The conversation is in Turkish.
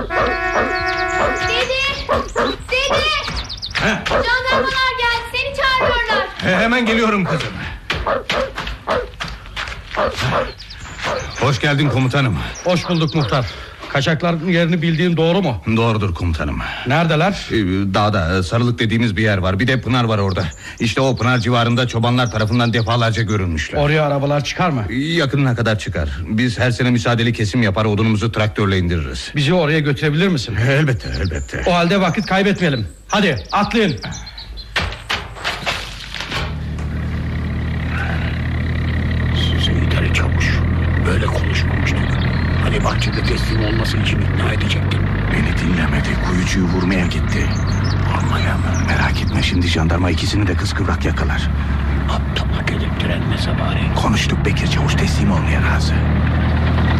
Dede! Jandarmalar geldi, seni çağırıyorlar. Hemen geliyorum kızım. Hoş geldin komutanım. Hoş bulduk muhtar. Kaçakların yerini bildiğin doğru mu? Doğrudur komutanım. Neredeler? Dağda Sarılık dediğimiz bir yer var. Bir de pınar var orada. İşte o pınar civarında çobanlar tarafından defalarca görülmüşler. Oraya arabalar çıkar mı? Yakınına kadar çıkar. Biz her sene müsaadeli kesim yapar, odunumuzu traktörle indiririz. Bizi oraya götürebilir misin? Elbette. O halde vakit kaybetmeyelim. Hadi atlayın. Seyit Ali Çavuş, böyle konuşmamıştık. Hani bahçede teslim olması için ikna edecektin. Beni dinlemedi, kuyucuyu vurmaya gitti. Vurmaya mı? Merak etme, şimdi jandarma ikisini de kıskıvrak yakalar. Aptala gelip direnmese bari. Konuştuk, Bekir Çavuş teslim olmaya razı.